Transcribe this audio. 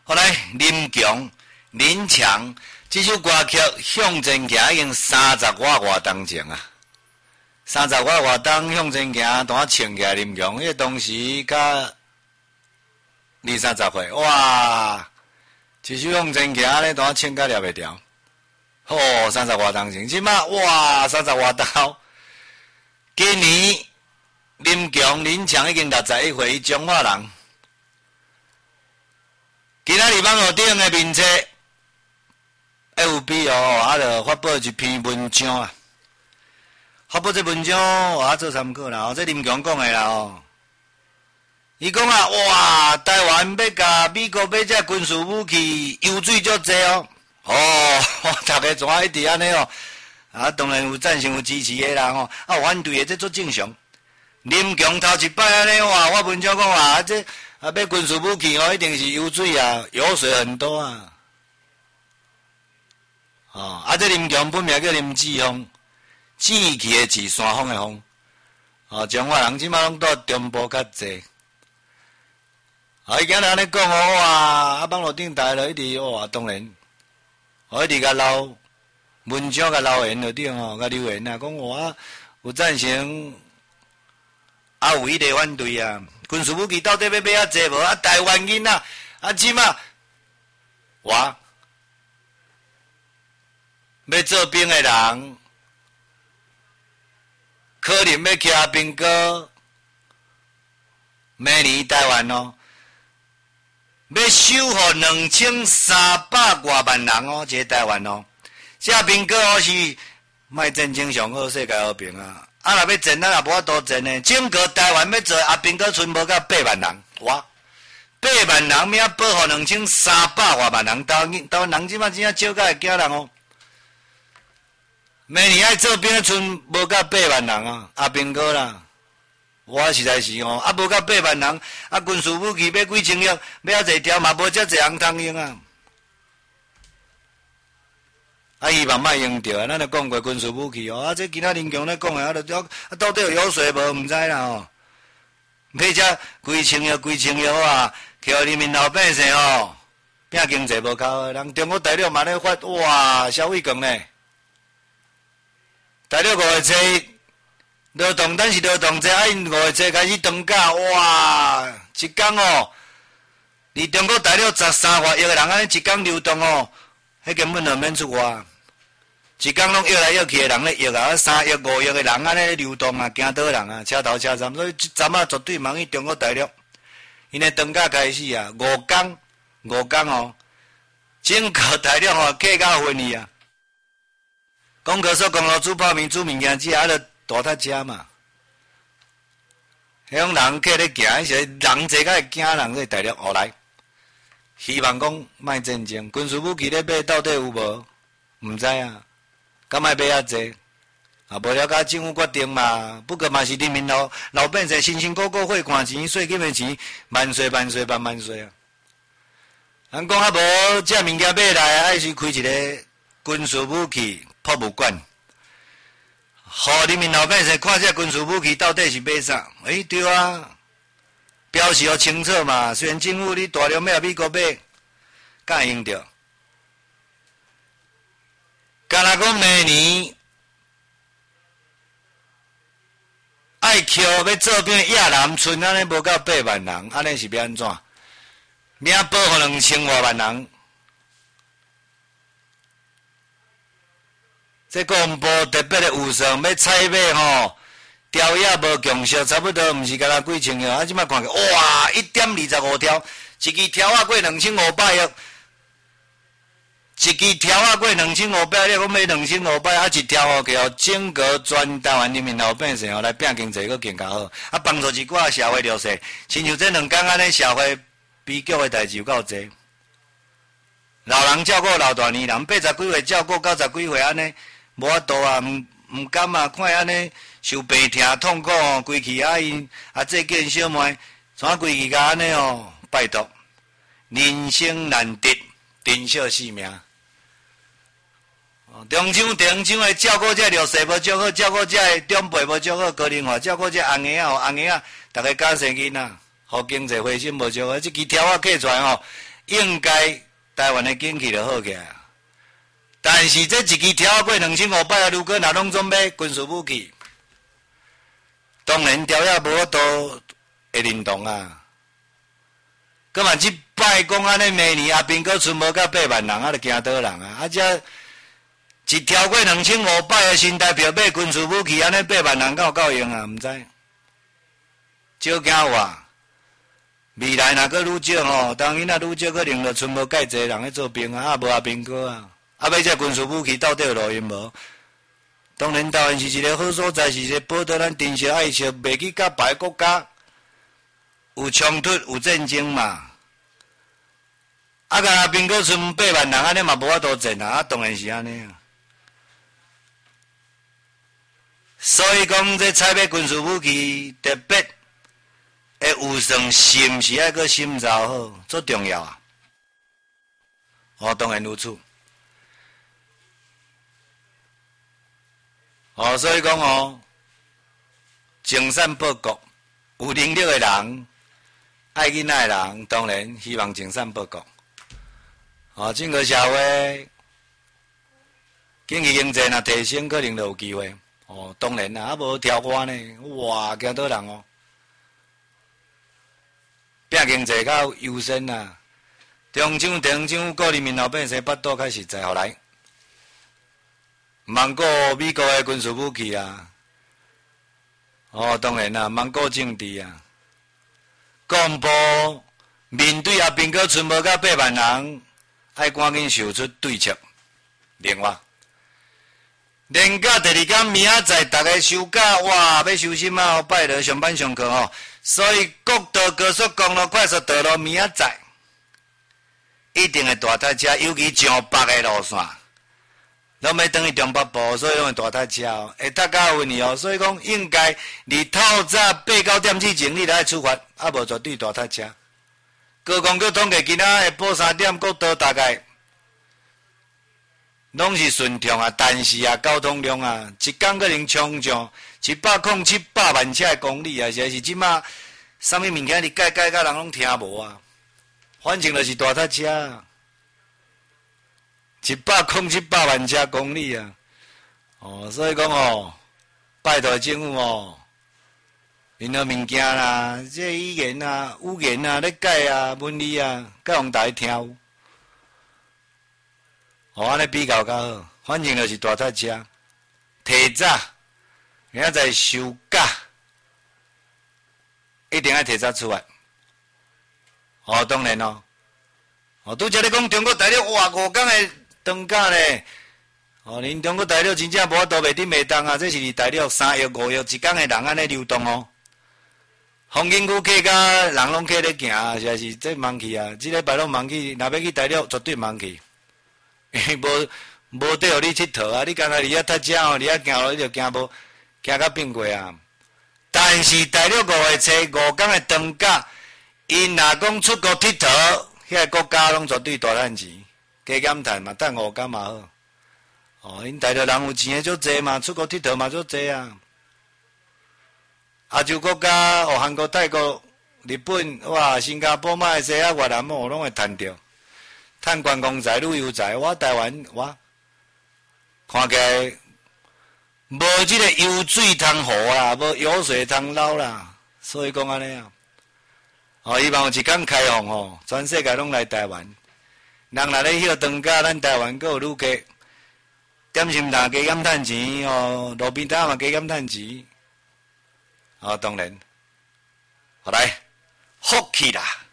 后来林强、林强这首歌曲向前行已经30外当前啊，30外当向前行，当唱起来林强，迄当时甲20-30岁，哇！一首向前行咧，当唱甲了袂掉，哦，30外当前，即马哇，30外刀。今年林强、林强已经61岁，中华人。今仔日网络顶的面册 FB 哦，就发布一篇文章啊。发布这文章，我做参考啦。这林强讲的啦哦。伊讲啊，哇，台湾要甲美国买这军事武器，油水足济哦。哦，大家怎啊一直安尼哦？啊，当然有赞成有支持的啦吼。啊，反对的这足正常。林强头一摆安尼哇，我文章讲啊，这啊买军事武器哦，一定是油水啊，油水很多啊。哦，啊，这林强本名叫林志峰，志气的志，山峰的峰。哦，中华人即马拢到中部较济。啊，伊今日安尼讲哦，哇，啊，网络顶台了一直哇，当然，我一直甲留文章甲留言了顶哦，甲留言啊，讲我有赞成，啊有迄个反对啊，军事武器到底要买啊济无？啊，台湾囡仔啊，即马我。要做兵的人，可能要骑兵哥，明年台湾哦，要守护2300多万人哦，这个台湾哦，这兵哥哦是卖战争上好，世界和平啊！啊，若要战，咱也无法度战呢。整个台湾要做阿兵哥，剩无到8万人，哇！8万人要保护2300多万人，台湾人即马真正少甲会惊人哦。明年爱做兵，剩无到8万人啊！阿兵哥啦，我实在是哦，啊无到8万人，啊军事武器要几千亿，要偌济条嘛，无遮济人通用啊！啊，希望莫用着啊！咱著讲过军事武器哦，啊，这其他林强咧讲诶，啊，到底有油水无？毋知啦哦。买遮几千亿啊，叫人民老百姓哦，拼经济无靠，人中国大陆嘛咧发哇消费强呢。大陆5月初劳动，但是劳动节啊，因5月初开始放假，哇！一天哦，伫中国大陆13外亿个人安尼一天流动哦，迄根本就免出外，一天拢摇来摇去的人咧摇啊，3亿5亿个人安尼流动啊，行倒人啊，车头车站，所以这站啊绝对忙去中国大陆。因为放假开始啊，5天哦，整个大陆哦，客家分去啊。公科所公路煮泡面煮物件食，啊，著大踢车嘛。迄种人客咧行，迄时人济，甲会惊人去大陆后来。希望讲莫战争，军事武器咧买到底有无？毋知啊，敢莫买遐济？啊，无了解政府决定嘛。不过嘛是人民老百姓辛辛苦苦汇款钱、税金的钱，万岁啊！咱讲啊无，这物件买来，还是开一个军事武器。博物馆，互人民老百姓看这军事武器到底是买啥？对啊，标示要清楚嘛。虽然政府你大量要美国买，敢会用着？敢若讲明年爱扣要做兵亚南村，安尼无到8万人，安尼是要安怎？命保护2000多万人。这国防部特别的预算要采买吼，条也无强少，差不多毋是敢若几千亿，啊！即摆看起，哇，1.25条，一支条啊过2500亿，一支条啊过2500亿，我买2500，啊一条哦，叫整个全台湾人民老百姓哦来拼经济，佫更加好，啊帮助一寡社会弱势，亲像这2天安尼社会悲剧的代志有够济。老人照顾老大年人，80几岁照顾90几岁安尼。无法度啊，毋甘啊，看安尼受病痛痛苦哦，规气啊因啊这见小妹，怎规气甲安尼哦？拜托，人生难得，珍惜性命。中央的照顾这弱势无照顾，照顾这长辈无照顾，高龄化照顾这红仔哦，红仔逐个教生囡仔，互经济回升无照顾，这支条啊刻出来哦， 应该台湾的经济就好起来啊。但是这一支条过2500啊，如果若拢总买军事武器，当然条也无都会认同啊。葛嘛，即摆讲安尼，明年阿兵哥剩无到8万人，啊，就惊倒人啊！啊，遮一条过2500的新台票买军事武器，安尼8万人敢有够用啊？毋知，少惊话。未来若搁愈少吼，当囡仔愈少，可能就剩无介济人咧做兵啊，啊无阿兵哥啊，啊要这军事武器到底有路用无？当然，台湾是一个好所在，是一个保得咱珍惜爱惜，袂去甲别个国家有冲突、有战争嘛。啊，甲阿兵哥剩8万人，安尼嘛无法度战啊，当然是安尼啊。所以讲，这采买军事武器特别。会有算心是爱个心造好，足重要啊！哦，当然如此。哦，所以讲哦，精善报国，有能力的人，爱囡仔的人，当然希望精善报国。哦，整个社会经济若提升，可能就有机会。哦，当然啦，啊无跳歌呢，哇，惊倒人哦。拼经济较优先啦，中奖、电奖、个人民老百姓巴肚较实在，后来，芒果美国的军事武器啊，哦，当然啦，芒果政治啊，公布面对阿兵哥剩无到8万人，爱赶紧想出对策。另外，连假第二天明仔载，大家休假，哇，要收心啊！拜六上班上课吼。所以，国道高速公路、快速道路明仔载一定会大塞车，尤其上北的路线，拢要等于中北部，所以拢会大塞车哦，会塞较有问题哦。所以讲，应该日透早8、9点之前，你就爱出发，啊无绝对大塞车。高公局统计，今仔下晡3点，国道大概拢是顺畅啊，但是啊，交通量啊，一天可能冲上107万车公里啊，是即马啥物物件你改甲人拢听无啊？反正就是大塞车啊，107万车公里啊！哦，所以讲哦，拜托政府哦，任何物件啦，这语言啊、语言啊、咧改啊、文理啊，甲互大家听有。哦，安尼比较较好，反正就是大塞车，提早。明仔载休假，一定要提早出来。哦，当然咯。哦，拄则咧讲中国大陆哇5天的长假咧。哦，恁中国大陆真正无法度袂顶袂当啊！这是大陆3亿5亿一天的人安尼流动哦。风景区客甲人拢客咧行啊，实在是这忙去啊！这礼拜拢忙去，若要去大陆绝对忙去。无得互你佚佗啊！你刚才伫遐搭车哦，伫遐行路你就行无。行到变过啊！但是大陆5月初5天的长假，因若讲出国佚佗，遐个国家拢绝对大赚钱，加减赚嘛，等5天嘛好。哦，因大陆人有钱的足济嘛，出国佚佗嘛足济啊。亚洲国家哦，韩国、泰国、日本，哇，新加坡、马来西亚、越南哦，拢会赚着，赚观光财、旅游财。我台湾我看起来。无即个油水通好啦，无油水通捞啦，所以讲安尼啊。哦，希望有一天开放吼，全世界拢来台湾。人若咧休长假，咱台湾阁有旅客，点心摊加减趁钱哦，路边摊嘛加减趁钱。哦，当然，好来，福气啦。